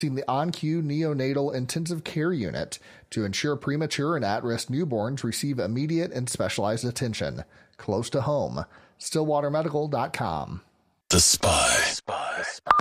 The OnCue Neonatal Intensive Care Unit to ensure premature and at-risk newborns receive immediate and specialized attention. Close to home. StillwaterMedical.com. The Spy.